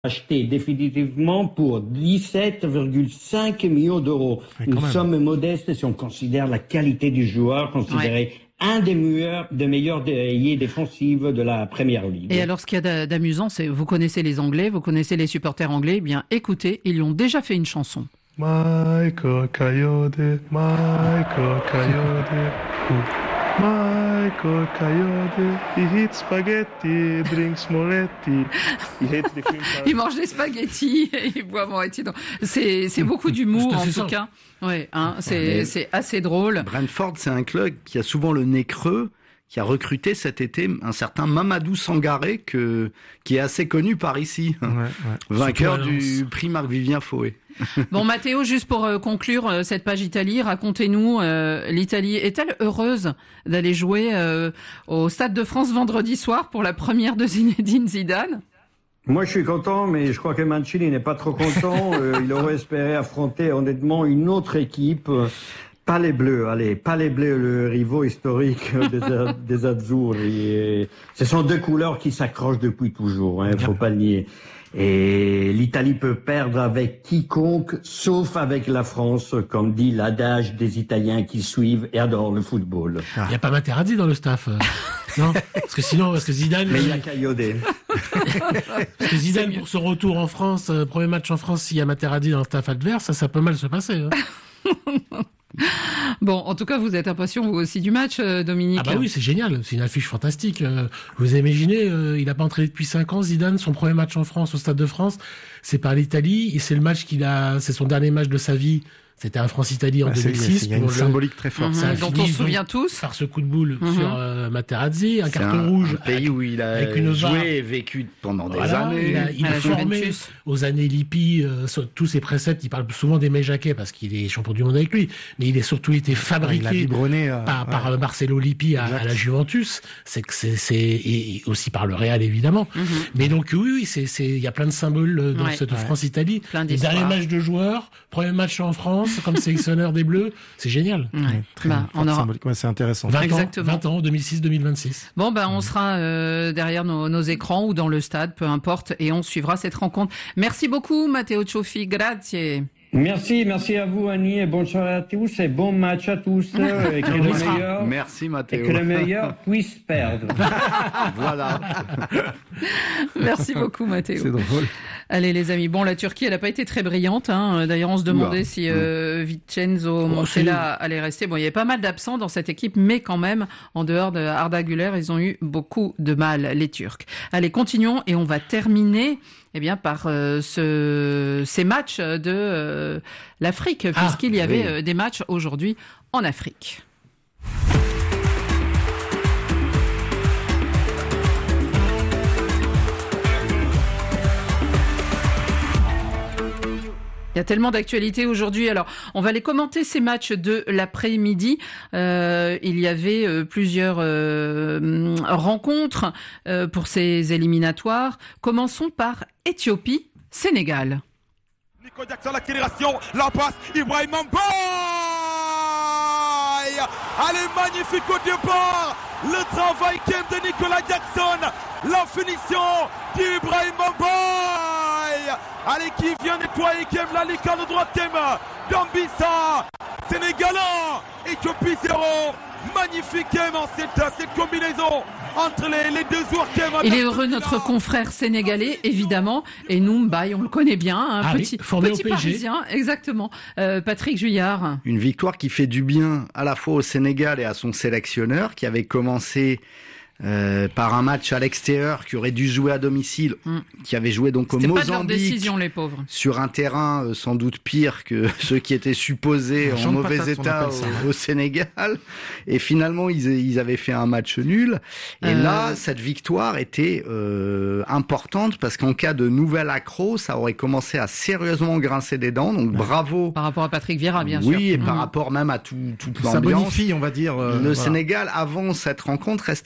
acheté définitivement pour 17,5 millions d'euros. Une somme modeste si on considère la qualité du joueur, considéré un des meilleurs ailiers défensifs de la Première Ligue. Et alors, ce qu'il y a d'amusant, c'est vous connaissez les Anglais, vous connaissez les supporters anglais. Eh bien, écoutez, ils lui ont déjà fait une chanson. Michael Coyote, Michael Coyote, Michael Coyote, he eats spaghetti, drinks Moretti, he hates the cream pie. Il mange des spaghettis et il boit Moretti. C'est beaucoup d'humour en tout cas. Ouais, c'est assez drôle. Brentford, c'est un club qui a souvent le nez creux, qui a recruté cet été un certain Mamadou Sangaré qui est assez connu par ici, vainqueur du prix Marc-Vivien Faué. Bon, Matteo, juste pour conclure cette page Italie, racontez-nous, l'Italie est-elle heureuse d'aller jouer au Stade de France vendredi soir pour la première de Zinedine Zidane ? Moi, je suis content, mais je crois que Mancini n'est pas trop content. Il aurait espéré affronter honnêtement une autre équipe. Pas les Bleus, le rivaux historique des Azzurri. Ce sont deux couleurs qui s'accrochent depuis toujours, faut pas le nier. Et l'Italie peut perdre avec quiconque, sauf avec la France, comme dit l'adage des Italiens qui suivent et adorent le football. Il n'y a pas Materazzi dans le staff. Non, parce que Zidane. Mais il y a Caillaudet. Parce que Zidane, pour son retour en France, premier match en France, s'il y a Materazzi dans le staff adverse, ça peut mal se passer. Bon, en tout cas, vous êtes impatient vous aussi du match, Dominique. Ah bah oui, c'est génial, c'est une affiche fantastique. Vous imaginez, il n'a pas entraîné depuis 5 ans, Zidane, son premier match en France, au Stade de France, c'est par l'Italie, et c'est le match c'est son dernier match de sa vie. C'était un France-Italie en 2006. Il y a une symbolique très forte. Dont on se souvient tous. Par ce coup de boule sur Materazzi, un carton rouge. Un pays où il a joué et vécu pendant des années. Il a formé aux années Lippi, tous ses préceptes. Il parle souvent d'Aimé Jacquet parce qu'il est champion du monde avec lui. Mais il a surtout été fabriqué par Marcelo Lippi à la Juventus. Et aussi par le Real, évidemment. Mais donc, oui, il y a plein de symboles dans cette France-Italie. Le dernier match de joueurs, premier match en France, comme sélectionneur des Bleus, c'est génial. C'est intéressant. 20 ans, 2006-2026. Bon, on sera derrière nos écrans ou dans le stade, peu importe, et on suivra cette rencontre. Merci beaucoup, Matteo Cioffi, grazie. Merci à vous, Annie, et bonne soirée à tous, et bon match à tous, et que le meilleur, merci, Matteo. Et que le meilleur puisse perdre. Voilà. Merci beaucoup, Matteo. C'est drôle. Allez, les amis. Bon, la Turquie, elle n'a pas été très brillante, D'ailleurs, on se demandait si Vincenzo Montella allait rester. Bon, il y avait pas mal d'absents dans cette équipe, mais quand même, en dehors de Arda Güler, ils ont eu beaucoup de mal, les Turcs. Allez, continuons, et on va terminer par ces matchs de l'Afrique, puisqu'il y avait des matchs aujourd'hui en Afrique. Il y a tellement d'actualités aujourd'hui. Alors, on va les commenter, ces matchs de l'après-midi. Il y avait plusieurs rencontres pour ces éliminatoires. Commençons par Éthiopie-Sénégal. Nico Jackson, l'accélération, la passe, Ibrahim Mbaye. Allez, magnifique au départ. Le travail de Nicolas Jackson. La finition d'Ibrahim Mbaye. Allez, qui vient nettoyer la lucarne droite Dambisa. Sénégalais, Éthiopie 0. Magnifique cette combinaison entre les deux joueurs. Il est heureux, notre confrère sénégalais, évidemment. Et nous, Mbaye, on le connaît bien, petit Parisien, exactement. Patrick Juillard. Une victoire qui fait du bien à la fois au Sénégal et à son sélectionneur, qui avait commencé par un match à l'extérieur, qui aurait dû jouer à domicile, qui avait joué donc au Mozambique. C'était pas de leur décision, les pauvres. Sur un terrain sans doute pire que ceux qui étaient supposés en mauvais état au Sénégal. Et finalement, ils avaient fait un match nul. Et là, cette victoire était importante parce qu'en cas de nouvel accro, ça aurait commencé à sérieusement grincer des dents. Donc bravo. Par rapport à Patrick Vieira, bien sûr. Oui, et par rapport même à toute l'ambiance. Ça bonifie, on va dire. Le Sénégal, avant cette rencontre, restait sur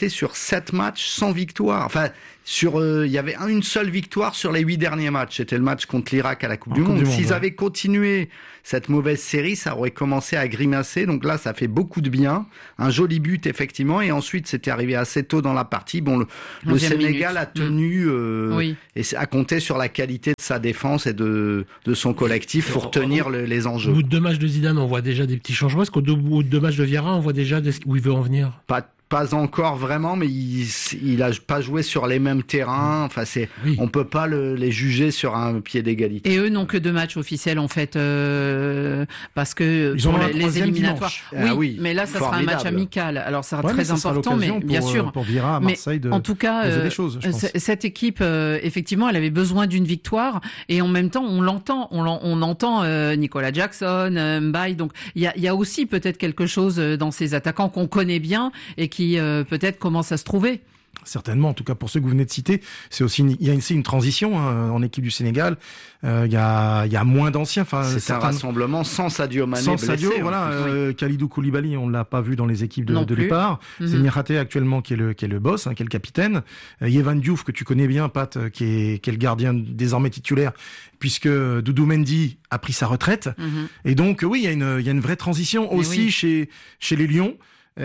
7 matchs sans victoire. Enfin, il y avait une seule victoire sur les 8 derniers matchs. C'était le match contre l'Irak à la Coupe du Monde. S'ils avaient continué cette mauvaise série, ça aurait commencé à grimacer. Donc là, ça fait beaucoup de bien. Un joli but, effectivement. Et ensuite, c'était arrivé assez tôt dans la partie. Bon, le Sénégal a tenu et a compté sur la qualité de sa défense et de son collectif pour tenir les enjeux. Au bout de 2 matchs de Zidane, on voit déjà des petits changements. Est-ce qu'au bout de 2 matchs de Vieira, on voit déjà où il veut en venir? Pas encore vraiment, mais il a pas joué sur les mêmes terrains. Enfin, on peut pas les juger sur un pied d'égalité. Et eux n'ont que 2 matchs officiels en fait, parce que ils ont les éliminatoires. Oui, mais là, ça sera un match amical. Alors, ça sera très important, mais bien sûr. Pour Vieira à Marseille, en tout cas, des choses, cette équipe, effectivement, elle avait besoin d'une victoire, et en même temps, on entend Nicolas Jackson, Mbaye. Donc, il y a aussi peut-être quelque chose dans ces attaquants qu'on connaît bien et qui peut-être commence à se trouver. Certainement, en tout cas pour ceux que vous venez de citer, il y a aussi une transition en équipe du Sénégal. Il y a moins d'anciens. Enfin, c'est un rassemblement sans Sadio Mané blessé. Sadio, voilà. Khalidou Koulibaly, on l'a pas vu dans les équipes de départ. C'est Niakhaté actuellement qui est le boss, qui est le capitaine. Yehvan Diouf que tu connais bien, Pat, qui est le gardien désormais titulaire, puisque Doudou Mendy a pris sa retraite. Et donc oui, il y a une vraie transition aussi chez les Lions.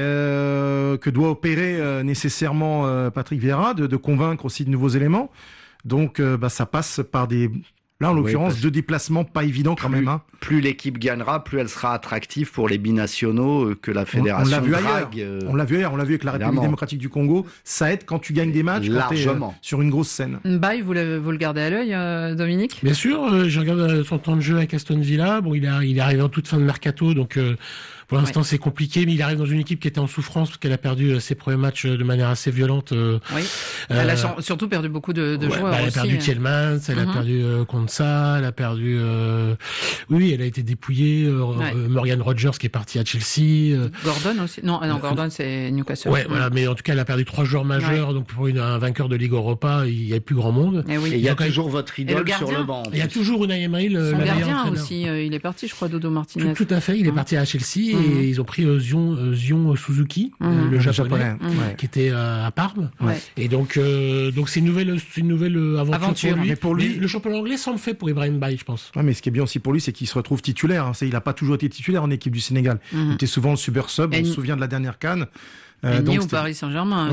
Que doit opérer nécessairement Patrick Vieira, de convaincre aussi de nouveaux éléments. Donc ça passe par là en l'occurrence 2 déplacements pas évidents quand même. Plus l'équipe gagnera, plus elle sera attractive pour les binationaux que la fédération. On l'a vu ailleurs. On l'a vu avec la République démocratique du Congo. Ça aide quand tu gagnes des matchs, largement, quand t'es sur une grosse scène. Mbaye, vous le gardez à l'œil, Dominique? Bien sûr, je regarde son temps de jeu avec Aston Villa. Bon, il est arrivé en toute fin de mercato, donc pour l'instant c'est compliqué, mais il arrive dans une équipe qui était en souffrance parce qu'elle a perdu ses premiers matchs de manière assez violente. Elle a surtout perdu beaucoup de joueurs. Elle a perdu Tielemans, elle a perdu Konsa, elle a perdu. Elle a été dépouillée. Morgan Rogers qui est parti à Chelsea. Gordon aussi. Non, Gordon c'est Newcastle. Voilà, mais en tout cas elle a perdu 3 joueurs majeurs. Donc pour un vainqueur de Ligue Europa, il y a plus grand monde. Et il y a toujours votre idole sur le banc. Il y a toujours Unai Emery, son gardien aussi. Il est parti, je crois, Dodo Martinez. Tout à fait. Il est parti à Chelsea. Et ils ont pris Zion Suzuki, le japonais, qui était à Parme. Et donc c'est une nouvelle aventure pour lui. Mais pour lui, le championnat anglais semble fait pour Ibrahim Mbaye, je pense. Mais ce qui est bien aussi pour lui, c'est qu'il se retrouve titulaire. Il n'a pas toujours été titulaire en équipe du Sénégal. Il était souvent le super sub. On se souvient de la dernière CAN. Au Paris Saint-Germain.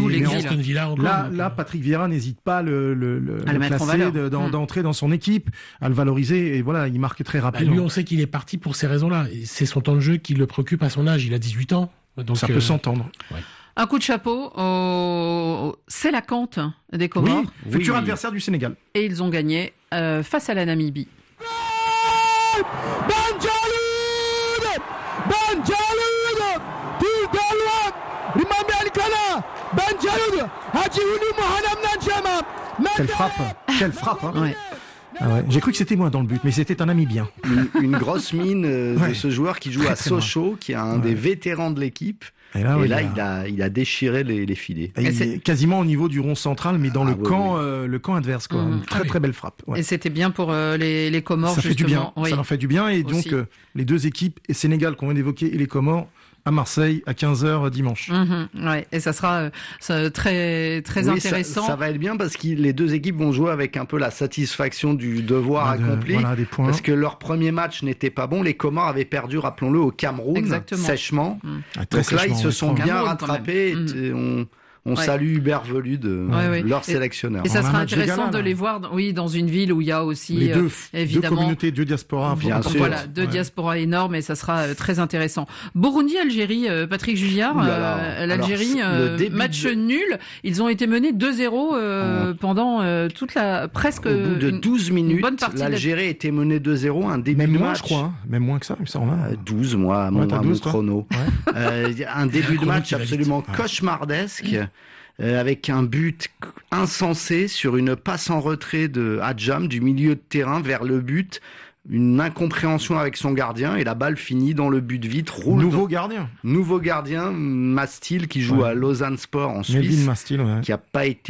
Là, Patrick Vieira n'hésite pas à le mettre placer, en valeur. d'entrer dans son équipe, à le valoriser, et voilà, il marque très rapidement. Lui, on sait qu'il est parti pour ces raisons-là. C'est son temps de jeu qui le préoccupe à son âge. Il a 18 ans. Donc ça peut s'entendre. Un coup de chapeau c'est la Cante des Comores. Futur adversaire du Sénégal. Et ils ont gagné face à la Namibie. Quelle frappe J'ai cru que c'était moi dans le but, mais c'était un Namibien. Une grosse mine de ce joueur qui joue à Sochaux, qui est un des vétérans de l'équipe. Et là, il a déchiré les filets. Il est quasiment au niveau du rond central, mais dans le camp adverse, quoi. Une très belle frappe. Et c'était bien pour les Comores, ça justement. Ça leur fait du bien. Et donc, les 2 équipes, et Sénégal qu'on vient d'évoquer, et les Comores, à Marseille à 15h dimanche. Et ça sera très intéressant. Ça va être bien parce que les 2 équipes vont jouer avec un peu la satisfaction du devoir accompli. Des points. Parce que leur premier match n'était pas bon. Les Comores avaient perdu, rappelons-le, au Cameroun, sèchement. Donc là, ils se sont bien rattrapés. On salue Hubert Velud, leur sélectionneur. Et ça sera intéressant de les voir dans une ville où il y a aussi les évidemment 2 communautés, 2 diasporas. Bien sûr. Voilà, 2 diasporas énormes, et ça sera très intéressant. Burundi-Algérie, Patrick Juillard, l'Algérie, match nul. Ils ont été menés 2-0 pendant toute presque au bout de 12 minutes. L'Algérie a été menée 2-0, un début de match. Je crois, même moins que ça, ça en a. 12 mois à mon chrono. Un début de match absolument cauchemardesque. Avec un but insensé sur une passe en retrait de Hadjam du milieu de terrain vers le but, une incompréhension avec son gardien, et la balle finit dans le but vite. Nouveau gardien, Mastil, qui joue à Lausanne Sport en Suisse, Mastil, qui a pas été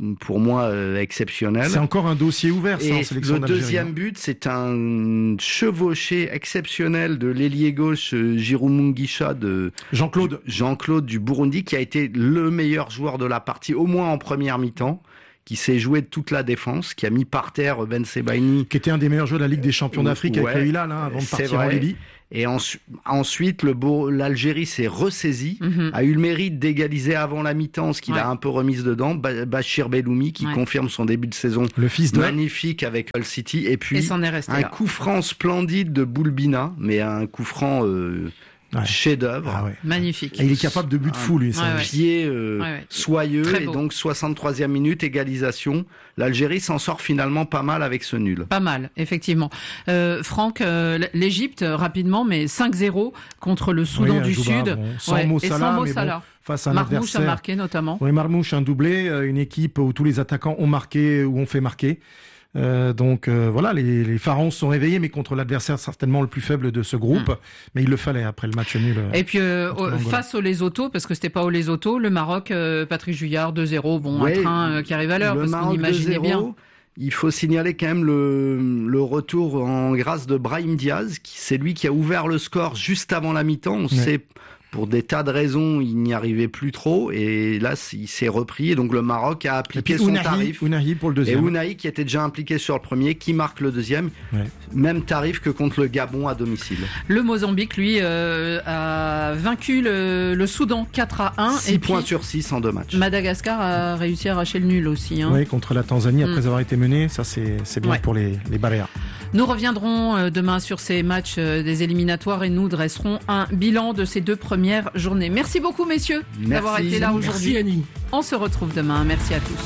pour moi exceptionnel. C'est encore un dossier ouvert, ça, en sélection d'Algérie. Le deuxième but, c'est un chevauché exceptionnel de l'ailier gauche Giroud-Mungisha de Jean-Claude du Burundi, qui a été le meilleur joueur de la partie, au moins en première mi-temps, qui s'est joué de toute la défense, qui a mis par terre Ben Sebaini, qui était un des meilleurs joueurs de la Ligue des Champions d'Afrique avec le Hilal, avant de partir en Libye. Et ensuite, l'Algérie s'est ressaisie, a eu le mérite d'égaliser avant la mi-temps, ce qu'il a un peu remise dedans. Bachir Belloumi, qui confirme son début de saison magnifique avec Hull City. Et puis, coup franc splendide de Boulbina, mais un coup franc chef-d'œuvre. Magnifique. Et il est capable de but fou, lui. Un pied soyeux. Et donc, 63e minute, égalisation. L'Algérie s'en sort finalement pas mal avec ce nul. Pas mal, effectivement. Franck, l'Égypte, rapidement, mais 5-0 contre le Soudan du Sud. Sans Mo Salah. Face à un Marmouche a marqué notamment. Oui, Marmouche, un doublé, une équipe où tous les attaquants ont marqué ou ont fait marquer. Voilà, les Pharaons se sont réveillés, mais contre l'adversaire certainement le plus faible de ce groupe. Mais il le fallait après le match nul. Et puis face au Lesotho, parce que c'était pas au Lesotho, le Maroc, Patrice Juillard 2-0, un train qui arrive à l'heure, parce qu'on imaginait bien. Il faut signaler quand même le retour en grâce de Brahim Diaz, c'est lui qui a ouvert le score juste avant la mi-temps. On sait, pour des tas de raisons, il n'y arrivait plus trop, et là, il s'est repris, et donc le Maroc a appliqué son tarif. Ounahi pour le deuxième. Et Ounahi, qui était déjà impliqué sur le premier, qui marque le deuxième. Même tarif que contre le Gabon à domicile. Le Mozambique, lui, a vaincu le Soudan 4-1. 6 points sur 6 en 2 matchs. Madagascar a réussi à arracher le nul aussi. Oui, contre la Tanzanie, après avoir été mené. Ça, c'est bien pour les Baléares. Nous reviendrons demain sur ces matchs des éliminatoires et nous dresserons un bilan de ces 2 premières journées. Merci beaucoup, messieurs, d'avoir été là aujourd'hui. Merci, Annie. On se retrouve demain. Merci à tous.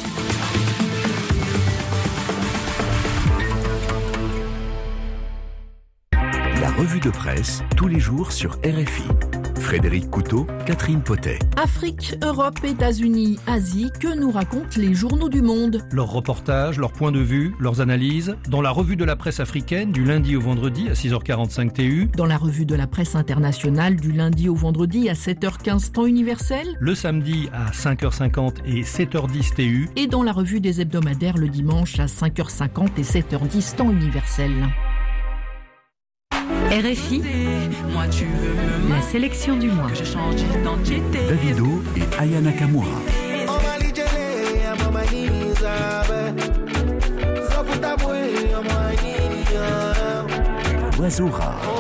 La revue de presse, tous les jours sur RFI. Frédéric Couteau, Catherine Potet. Afrique, Europe, États-Unis, Asie, que nous racontent les journaux du monde? Leurs reportages, leurs points de vue, leurs analyses, dans la revue de la presse africaine du lundi au vendredi à 6h45 TU. Dans la revue de la presse internationale du lundi au vendredi à 7h15 temps universel. Le samedi à 5h50 et 7h10 TU. Et dans la revue des hebdomadaires le dimanche à 5h50 et 7h10 temps universel. RFI, la sélection du mois. Davido et Aya Nakamura. L'oiseau rare.